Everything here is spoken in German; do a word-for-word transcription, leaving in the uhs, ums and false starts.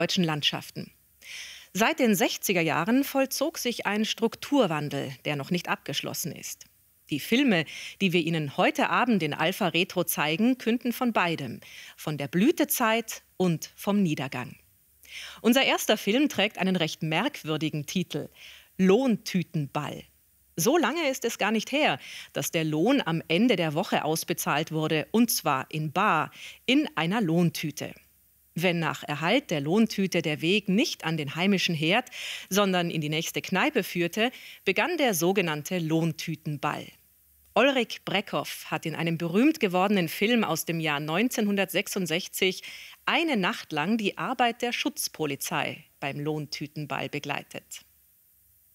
deutschen Landschaften. Seit den sechziger Jahren vollzog sich ein Strukturwandel, der noch nicht abgeschlossen ist. Die Filme, die wir Ihnen heute Abend in Alpha Retro zeigen, künden von beidem, von der Blütezeit und vom Niedergang. Unser erster Film trägt einen recht merkwürdigen Titel: Lohntütenball. So lange ist es gar nicht her, dass der Lohn am Ende der Woche ausbezahlt wurde, und zwar in bar, in einer Lohntüte. Wenn nach Erhalt der Lohntüte der Weg nicht an den heimischen Herd, sondern in die nächste Kneipe führte, begann der sogenannte Lohntütenball. Ulrich Breckhoff hat in einem berühmt gewordenen Film aus dem Jahr neunzehnhundertsechsundsechzig eine Nacht lang die Arbeit der Schutzpolizei beim Lohntütenball begleitet.